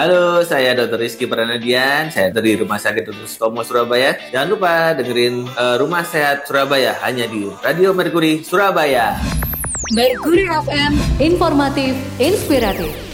Halo, saya Dr. Rizky Pranadian. Saya dari Rumah Sakit Dr. Sutomo Surabaya. Jangan lupa dengerin Rumah Sehat Surabaya hanya di Radio Merkuri Surabaya. Merkuri FM, informatif, inspiratif.